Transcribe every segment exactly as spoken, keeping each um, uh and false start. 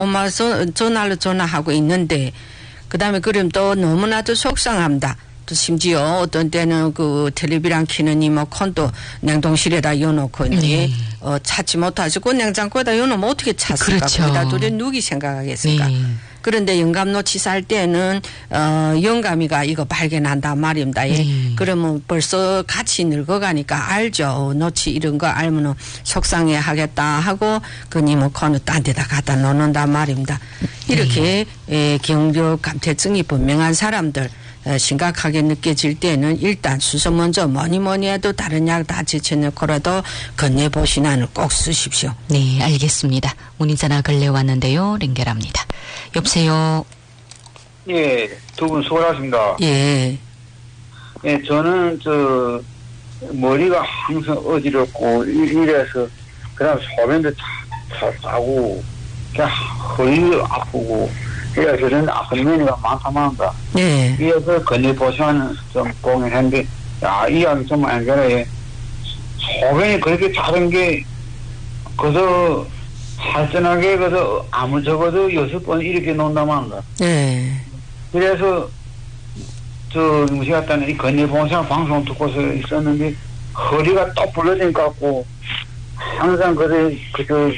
엄마 전화로 전화하고 있는데 그다음에 그럼 또 너무나도 속상합니다. 또 심지어 어떤 때는 그 텔레비랑 키는 이뭐 콘도 냉동실에다 넣어놓고 네. 어, 찾지 못하시고 냉장고에다 넣어놓으면 어떻게 찾습니까? 그렇죠. 거기다 둘이 누기 생각하겠습니까? 네. 그런데 영감노 치사할 때는 어, 영감이가 이거 발견한단 말입니다. 예. 네. 그러면 벌써 같이 늙어가니까 알죠. 어, 노치 이런 거 알면은 속상해 하겠다 하고 그 리모컨을 딴 데다 갖다 놓는단 말입니다. 이렇게 네. 예, 경력 감퇴증이 분명한 사람들 심각하게 느껴질 때는 일단 수소 먼저 뭐니 뭐니 해도 다른 약 다 제쳐놓고라도 건네보신안을 꼭 쓰십시오. 네, 알겠습니다. 문의전화 걸려 왔는데요. 연결합니다. 여보세요. 예, 두 분 수고하셨습니다. 예. 예, 저는 저 머리가 항상 어지럽고 이래서 그다음 소변도 차, 차고 그냥 허리도 아프고 그래서 저는 아픈 면이가 많다만다. 네. 이어서 건네보시면 좀 공연했는데 야, 이 약이 정말 안 그래. 소변이 그렇게 작은 게 그래서 발전하게 그래서 아무 적어도 여섯 번 이렇게 논다만다. 네. 그래서 저 무시 갔다는 이 건네봉상 방송 듣고서 있었는데 허리가 또 불러진 것 같고 항상 그래 그저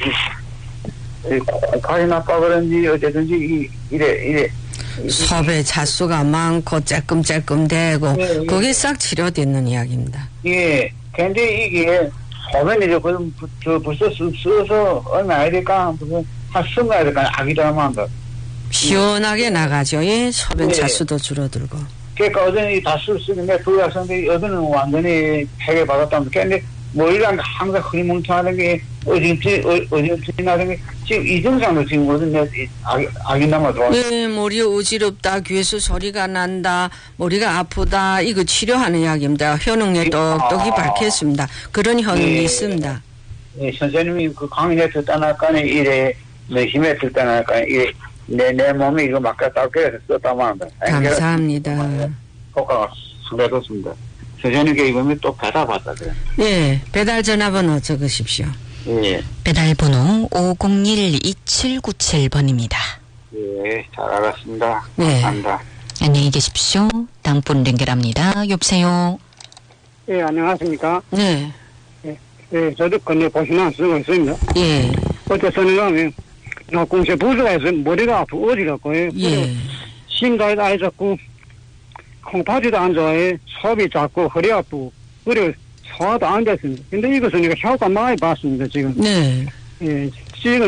공팔이 나빠 그런지 어쨌든지 이, 이래 이래 소배 자수가 많고 쬐끔쬐끔 되고 예, 예. 그게 싹 치료되는 이야기입니다. 예. 근데 이게 소변이 저, 저 벌써 써서 얼마 안 될까 무슨 한 스무 알 될까 아기도 하면 시원하게 나가죠. 예. 소변 예. 자수도 줄어들고. 그러니까 어제는 다 쓰는데 두 학생들이 어제는 완전히 폐게 받았다면 근데 머리가 항상 흐리멍텅하는 게 어지럽지 어지럽지 나는 게 지금 이 증상도 지금 무슨 아기 아기 남아도 네, 머리 어지럽다, 귀에서 소리가 난다, 머리가 아프다 이거 치료하는 이야기입니다. 효능에 똑똑히 아. 밝혔습니다. 그런 효능이 네. 있습니다. 예, 선생님이 그 강의에 듣다나까네 이래 내 힘에 듣다나까네 이래 내 내 몸이 이거 막혔다고 그래서 썼다만 감사합니다. 효과가 상당히 좋습니다. 선생님께 이번에 또 배달 받다 그래. 네, 배달 전화번호 적으십시오. 예, 배달번호 오공일 이칠구칠 번입니다. 예, 잘 알았습니다. 네. 감사합니다. 안녕히 계십시오. 다음 분 연결합니다. 여보세요. 예, 안녕하십니까. 네, 예, 저도 건네 보시나 쓰고 있습니다. 예, 어제 저는 나 공세 부주가 있어 머리가 아프고 어지럽고 예. 심장이 아이 자꾸 콩팥이도 안 좋아해 속이 작고 허리 아프고 그래 소화도 안 됐습니다. 근데 이것은 내가 효과 많이 봤습니다 지금. 네. 예, 지금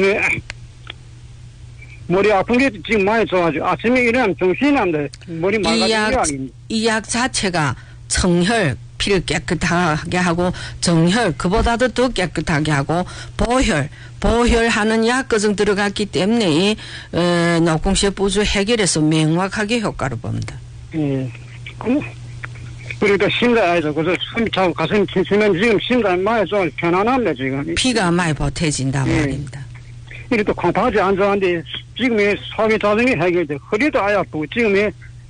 머리 아픈 게 지금 많이 좋아지고 아침에 일어나면 정신이 안 돼. 머리 맑아지는 게 아닙니다. 이 약 자체가 청혈, 피를 깨끗하게 하고 정혈, 그보다도 더 깨끗하게 하고 보혈, 보혈하는 약까지 들어갔기 때문에 에, 노공세 부주 해결해서 명확하게 효과를 봅니다. 예. 그러니까 심장이 아이죠. 그래서 숨이 차고 가슴이 침침면 지금 심장이 많이 좀 편안합니다 지금. 피가 많이 보태진단 예. 말입니다. 이게 또 콩팥이 안 좋아하는데 지금의 속이 자정이 해결돼. 허리도 아예 아프고 지금의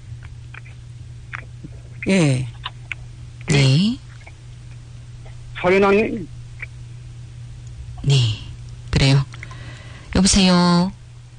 예. 네. 소리 나는 네. 그래요. 여보세요.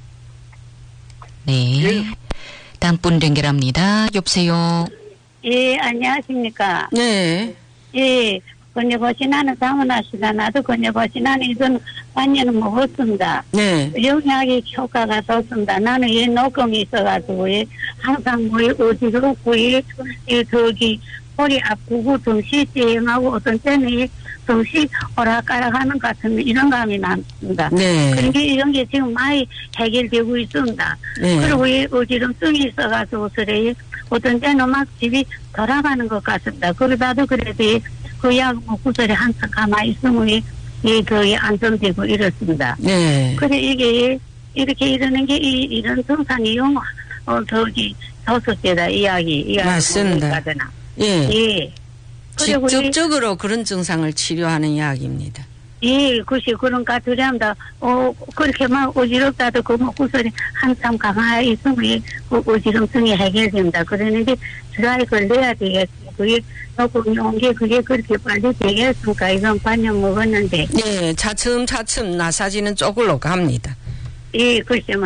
네. 예. 다음 분 연결합니다. 여보세요. 예, 안녕하십니까. 네. 예, 건여보시나는 사문하시다. 나도 건여보시나는 이건 반년은 먹었습니다. 네. 영양이 효과가 좋습니다. 나는 이 녹음이 있어가지고, 예, 항상 뭐 어지럽고, 예, 예, 저기, 허리 아프고, 정시 찌행하고, 어떤 때는 이 정시 오락가락하는 것 같은 이런 감이 납니다. 네. 그러니까 이런 게 지금 많이 해결되고 있습니다. 네. 그리고 이 어지럼증이 있어가지고, 그래, 어떤 때는 막 집이 돌아가는 것 같습니다. 그러다도 그래도 그 약 먹고서리 항상 가만히 있으면 이, 이, 그, 안정되고 이렇습니다. 네. 그래, 이게, 이렇게 이러는 게, 이, 이런 증상이 영, 어, 저기, 다섯 개다, 이야기. 이야기 맞습니다. 되나. 예. 예. 그리고 직접적으로 그런 증상을 치료하는 이야기입니다. 예, 그것이 그런 가들이합니다. 어, 그렇게 막 어지럽다도 그 먹고서리 한참 가만히 있으면 그 어지럼증이 해결됩니다. 그러는데 드라이 걸려야 되겠어요. 그게 녹음이 온 게 그게 그렇게 빨리 되겠습니까? 이건 반년 먹었는데. 네, 차츰차츰 나사지는 쪽으로 갑니다. 예, 글쎄